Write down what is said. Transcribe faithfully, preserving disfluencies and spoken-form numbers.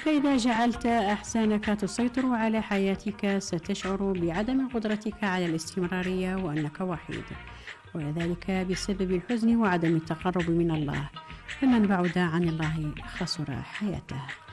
فإذا جعلت أحزانك تسيطر على حياتك ستشعر بعدم قدرتك على الاستمرارية وأنك وحيد، وذلك بسبب الحزن وعدم التقرب من الله. فمن بعد عن الله خسر حياته.